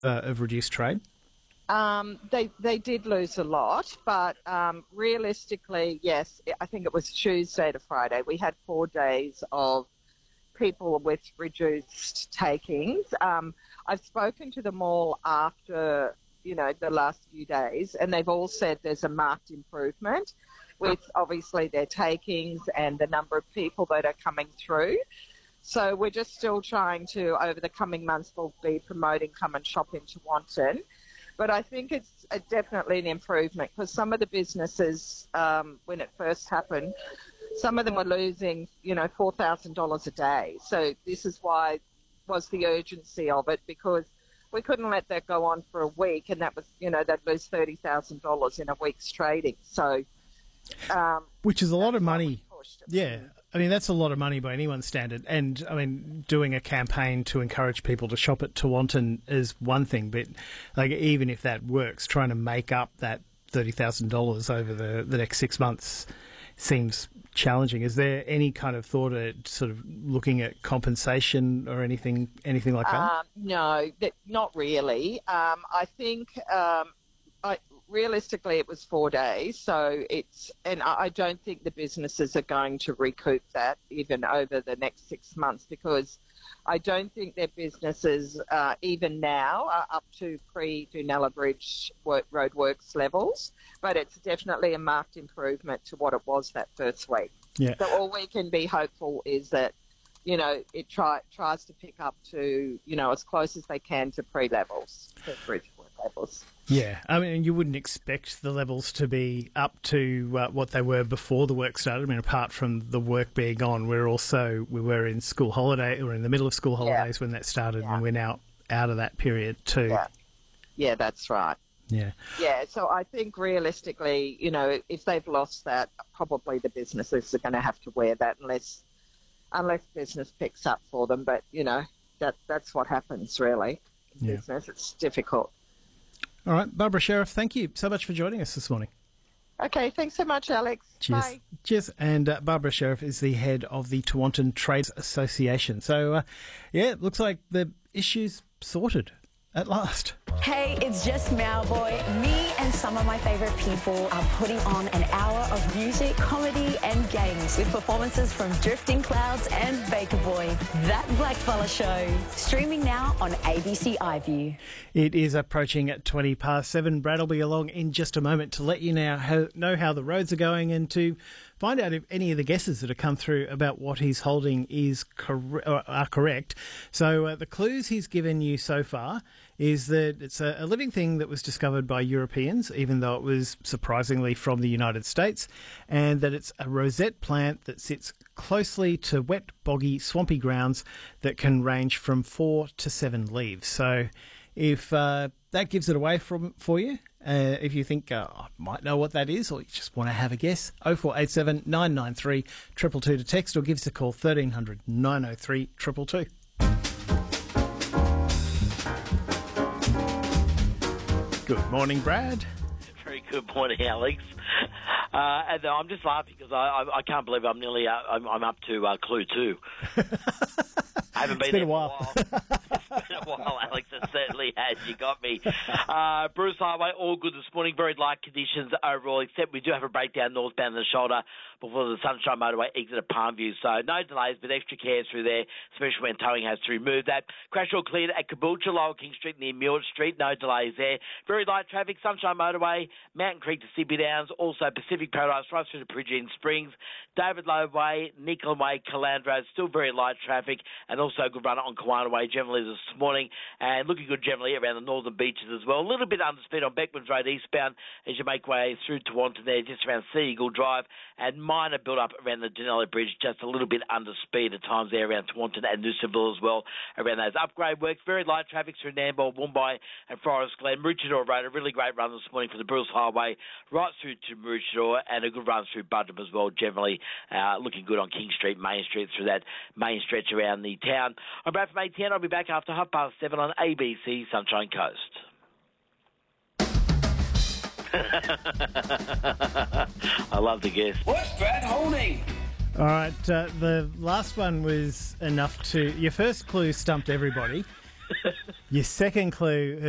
of reduced trade? They did lose a lot, but realistically, yes, I think it was Tuesday to Friday. We had 4 days of people with reduced takings. I've spoken to them all after, the last few days, and they've all said there's a marked improvement with obviously their takings and the number of people that are coming through. So we're just still trying to, over the coming months, we'll be promoting Come and Shop in Tewantin. But I think it's definitely an improvement because some of the businesses, when it first happened, some of them were losing, $4,000 a day. So this is why was the urgency of it, because we couldn't let that go on for a week, and that was, they'd lose $30,000 in a week's trading. So, which is a lot of money. Yeah. I mean, that's a lot of money by anyone's standard. And, doing a campaign to encourage people to shop at Tewantin is one thing. But, even if that works, trying to make up that $30,000 over the next 6 months seems challenging. Is there any kind of thought at sort of looking at compensation or anything like that? No, not really. I think... realistically, it was 4 days, so and I don't think the businesses are going to recoup that even over the next 6 months, because I don't think their businesses, even now, are up to pre-Dunella Bridge roadworks levels, but it's definitely a marked improvement to what it was that first week. Yeah. So all we can be hopeful is that, it tries to pick up to, as close as they can to pre-levels, pre-bridge levels. Yeah, you wouldn't expect the levels to be up to what they were before the work started. Apart from the work being on, we were in school holiday, or in the middle of school holidays when that started, and we're now out of that period too. Yeah, that's right. Yeah. Yeah, so I think realistically, if they've lost that, probably the businesses are going to have to wear that unless business picks up for them. But, that's what happens really in business. It's difficult. All right, Barbara Sheriff, thank you so much for joining us this morning. Okay, thanks so much, Alex. Cheers. Bye. Cheers. And Barbara Sheriff is the head of the Tewantin Trades Association. So, it looks like the issue's sorted at last. Hey, it's just Mowboy. Me and some of my favourite people are putting on an hour of music, comedy and games with performances from Drifting Clouds and Baker Boy. That Blackfella Show. Streaming now on ABC iView. It is approaching at 7:20. Brad will be along in just a moment to let you know how the roads are going and to find out if any of the guesses that have come through about what he's holding are correct. So the clues he's given you so far is that it's a living thing that was discovered by Europeans, even though it was surprisingly from the United States, and that it's a rosette plant that sits closely to wet, boggy, swampy grounds that can range from 4 to 7 leaves. So if that gives it away for you, if you think I might know what that is, or you just want to have a guess, 0487 993 222 to text, or give us a call 1300 903 222. Good morning, Brad. Very good morning, Alex. And I'm just laughing because I can't believe I'm nearly I'm up to clue 2. I haven't been there a while. For a while. It's been a while, Alex. It certainly has. You got me. Bruce Highway, all good this morning. Very light conditions overall, except we do have a breakdown northbound the shoulder before the Sunshine Motorway exit at Palmview. So no delays, but extra care through there, especially when towing has to remove that. Crash all cleared at Caboolture, Lower King Street near Muir Street. No delays there. Very light traffic. Sunshine Motorway, Mountain Creek to Sippy Downs, also Pacific Paradise right through to Bridgend Springs. David Lowe Way, Nicholson Way, Calandra, still very light traffic, and also a good run on Kawana Way generally this morning, and looking good generally around the northern beaches as well. A little bit under speed on Beckmans Road eastbound as you make way through Tewantin there, just around Sea Eagle Drive, and minor build-up around the Dunella Bridge, just a little bit under speed at times there around Tewantin and Noosanville as well, around those upgrade works. Very light traffic through Nambour, Woombye and Forest Glen. Maroochydore Road, a really great run this morning for the Bruce Highway, right through to Maroochydore, and a good run through Buderim as well, generally looking good on King Street, Main Street, through that main stretch around the town. I'm Brad from ATN. I'll be back after 7:30 on ABC Sunshine Coast. I love the guess. What's Brad holding? All right, the last one was enough to... Your first clue stumped everybody. Your second clue